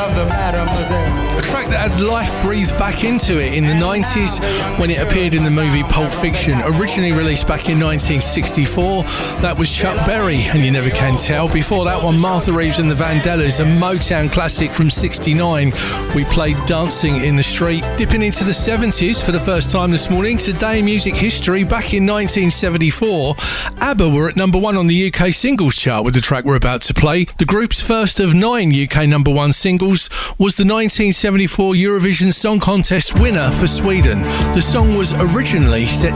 of the mademoiselle. A track that had life breathed back into it in the 90s when it appeared in the movie Pulp Fiction, originally released back in 1964. That was Chuck Berry and You Never Can Tell. Before that one, Martha Reeves and the Vandellas, a Motown classic from 69. We played Dancing in the Street. Dipping into the 70s for the first time this morning, today in music history, back in 1974, ABBA were at number 1 on the UK singles chart with the track we're about to play. The group's first of 9 UK number 1 singles was the 1974 Eurovision Song Contest winner for Sweden. The song was originally set